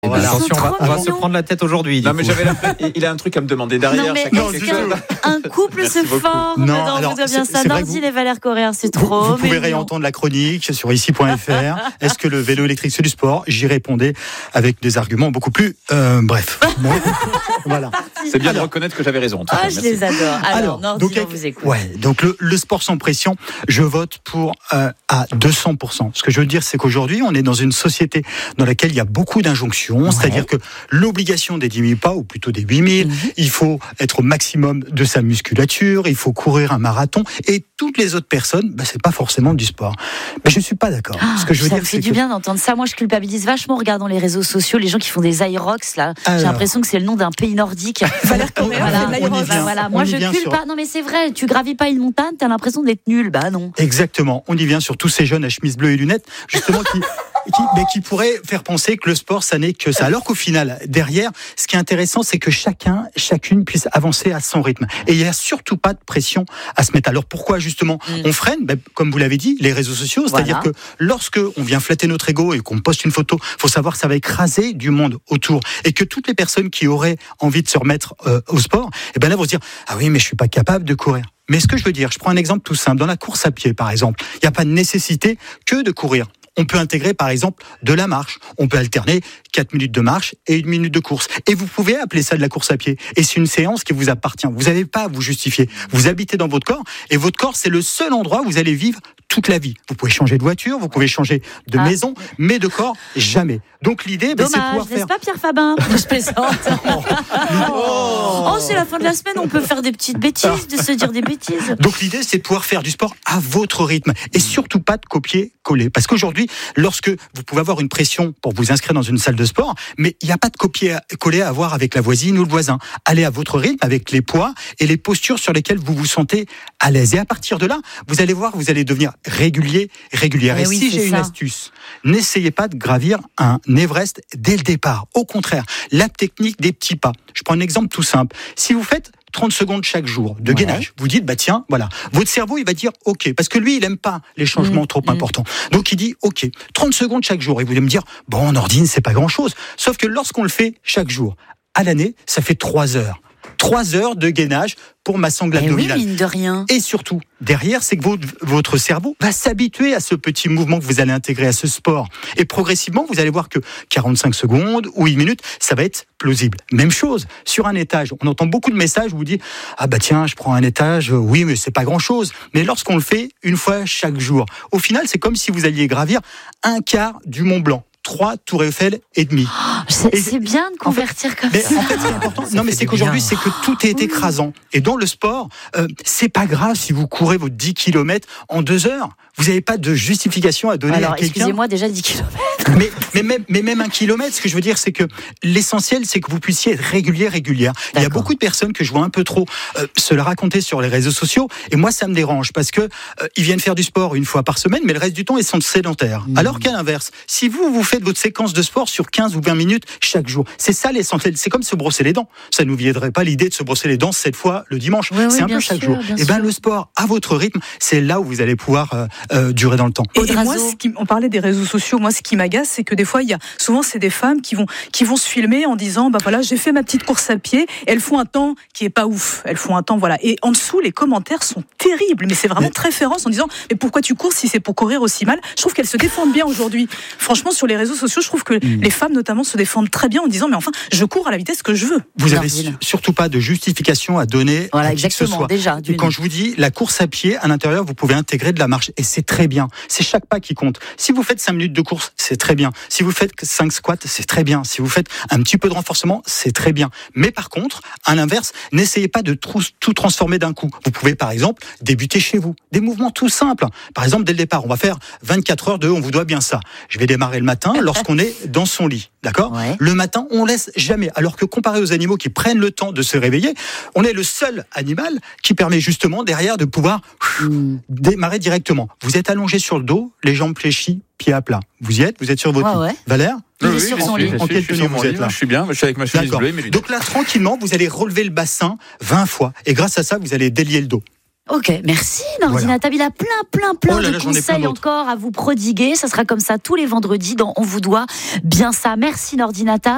Voilà. Attention, on va se prendre la tête aujourd'hui. Non, mais il a un truc à me demander derrière. Non, mais est-ce qu'un couple se forme dans bien ça? Nordine et Valère Correa, c'est trop. Vous pouvez réentendre la chronique sur ici.fr. Est-ce que le vélo électrique c'est du sport? J'y répondais avec des arguments beaucoup plus bref. Bon, voilà. C'est bien de reconnaître que j'avais raison. Je les adore. Alors Nordine, on vous écoute. Ouais, donc le sport sans pression, je vote pour à 200%. Ce que je veux dire, c'est qu'aujourd'hui, on est dans une société dans laquelle il y a beaucoup d'injonctions. C'est-à-dire que l'obligation des 10 000 pas, ou plutôt des 8 000, il faut être au maximum de sa musculature, il faut courir un marathon, et toutes les autres personnes, c'est pas forcément du sport. Mais je suis pas d'accord. Ce que je veux ça dire, me fait du bien d'entendre ça. Moi, je culpabilise vachement en regardant les réseaux sociaux, les gens qui font des Aerox, là. J'ai l'impression que c'est le nom d'un pays nordique. Valère Correa, voilà. Moi, je culpe pas. Non, mais c'est vrai, tu gravis pas une montagne, t'as l'impression d'être nul. Bah non. Exactement. On y vient sur tous ces jeunes à chemise bleue et lunettes, justement, qui pourraient faire penser que le sport, ça n'est que ça. Alors qu'au final, derrière, ce qui est intéressant, c'est que chacune puisse avancer à son rythme. Et il n'y a surtout pas de pression à se mettre. Alors pourquoi justement on freine? Comme vous l'avez dit, les réseaux sociaux. C'est-à-dire que lorsque on vient flatter notre ego et qu'on poste une photo, faut savoir que ça va écraser du monde autour. Et que toutes les personnes qui auraient envie de se remettre au sport, là vont se dire « Ah oui, mais je suis pas capable de courir ». Mais ce que je veux dire, je prends un exemple tout simple. Dans la course à pied, par exemple, il n'y a pas de nécessité que de courir. On peut intégrer, par exemple, de la marche. On peut alterner 4 minutes de marche et 1 minute de course. Et vous pouvez appeler ça de la course à pied. Et c'est une séance qui vous appartient. Vous n'avez pas à vous justifier. Vous habitez dans votre corps. Et votre corps, c'est le seul endroit où vous allez vivre toute la vie. Vous pouvez changer de voiture, vous pouvez changer de maison, mais de corps, jamais. Donc l'idée, c'est pouvoir faire... n'est-ce pas Pierre Fabin? Je plaisante. C'est la fin de la semaine, on peut faire des petites bêtises, de se dire des bêtises. Donc l'idée, c'est de pouvoir faire du sport à votre rythme. Et surtout pas de copier-coller. Parce qu'aujourd'hui, lorsque vous pouvez avoir une pression pour vous inscrire dans une salle de sport, mais il n'y a pas de copier-coller à avoir avec la voisine ou le voisin. Allez à votre rythme avec les poids et les postures sur lesquelles vous vous sentez à l'aise. Et à partir de là, vous allez voir, vous allez devenir régulière. Et si j'ai une astuce, n'essayez pas de gravir un Everest dès le départ. Au contraire, la technique des petits pas. Je prends un exemple tout simple. Si vous faites 30 secondes chaque jour de gainage, vous dites, tiens, voilà. Votre cerveau, il va dire, OK. Parce que lui, il aime pas les changements trop importants. Donc, il dit, OK, 30 secondes chaque jour. Et vous allez me dire, bon, Nordine, c'est pas grand chose. Sauf que lorsqu'on le fait chaque jour, à l'année, ça fait 3 heures. 3 heures de gainage pour ma sangle abdominale. Oui, mine de rien. Et surtout, derrière, c'est que votre cerveau va s'habituer à ce petit mouvement que vous allez intégrer à ce sport. Et progressivement, vous allez voir que 45 secondes ou 1 minute, ça va être plausible. Même chose, sur un étage. On entend beaucoup de messages où vous dites, tiens, je prends un étage, oui, mais c'est pas grand chose. Mais lorsqu'on le fait une fois chaque jour, au final, c'est comme si vous alliez gravir un quart du Mont Blanc. 3 tours Eiffel et demi. C'est bien de convertir comme ça. En fait, c'est important. Non, mais c'est qu'aujourd'hui, c'est que tout est écrasant. Et dans le sport, c'est pas grave si vous courez vos 10 km en 2 heures. Vous n'avez pas de justification à donner à quelqu'un. Excusez-moi, déjà 10 km. Mais même 1 kilomètre, ce que je veux dire, c'est que l'essentiel, c'est que vous puissiez être régulière. Il y a beaucoup de personnes que je vois un peu trop se le raconter sur les réseaux sociaux. Et moi, ça me dérange parce que ils viennent faire du sport 1 fois par semaine, mais le reste du temps, ils sont sédentaires. Alors qu'à l'inverse, si vous faites votre séquence de sport sur 15 ou 20 minutes chaque jour, c'est ça l'essentiel. C'est comme se brosser les dents. Ça ne nous viendrait pas l'idée de se brosser les dents 7 fois le dimanche. C'est un peu chaque jour. Et le sport, à votre rythme, c'est là où vous allez pouvoir durer dans le temps. Et moi, on parlait des réseaux sociaux. Moi, ce qui m'agace, c'est que des fois, souvent, c'est des femmes qui vont se filmer en disant, voilà, j'ai fait ma petite course à pied. Elles font un temps qui est pas ouf. Elles font un temps, voilà. Et en dessous, les commentaires sont terribles. Mais c'est vraiment très féroce en disant, mais pourquoi tu cours si c'est pour courir aussi mal? Je trouve qu'elles se défendent bien aujourd'hui. Franchement, sur les réseaux sociaux, je trouve que les femmes, notamment, se défendent très bien en disant, mais enfin, je cours à la vitesse que je veux. Vous n'avez surtout pas de justification à donner à qui que ce soit. Déjà, quand je vous dis la course à pied, à l'intérieur, vous pouvez intégrer de la marche. Et c'est très bien. C'est chaque pas qui compte. Si vous faites 5 minutes de course, c'est très bien. Si vous faites 5 squats, c'est très bien. Si vous faites un petit peu de renforcement, c'est très bien. Mais par contre, à l'inverse, n'essayez pas de tout transformer d'un coup. Vous pouvez, par exemple, débuter chez vous. Des mouvements tout simples. Par exemple, dès le départ, on va faire 24 heures de on vous doit bien ça. Je vais démarrer le matin lorsqu'on est dans son lit. D'accord ? Le matin, on laisse jamais. Alors que comparé aux animaux qui prennent le temps de se réveiller, on est le seul animal qui permet justement derrière de pouvoir démarrer directement. Vous êtes allongé sur le dos, les jambes fléchies, pieds à plat. Vous y êtes ? Vous êtes sur votre lit. Valère ? Oui, sur son lit. En quelle tenue vous êtes là ? Je suis bien, je suis avec ma chemise bleue et mes lunettes. Donc là, tranquillement, vous allez relever le bassin 20 fois. Et grâce à ça, vous allez délier le dos. Ok, merci Nordine Atab. Il a plein de conseils encore à vous prodiguer. Ça sera comme ça tous les vendredis dans On vous doit bien ça. Merci Nordine Atab.